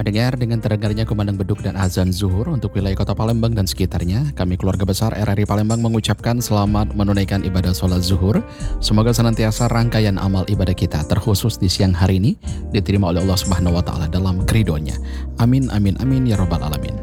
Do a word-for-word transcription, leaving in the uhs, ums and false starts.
Pendengar, dengan terdengarnya kumandang beduk dan azan zuhur untuk wilayah kota Palembang dan sekitarnya, kami keluarga besar R R I Palembang mengucapkan selamat menunaikan ibadah sholat zuhur. Semoga senantiasa rangkaian amal ibadah kita, terkhusus di siang hari ini, diterima oleh Allah Subhanahu wa Ta'ala dalam keridhoannya. Amin, amin, amin, ya Rabbal 'Alamin.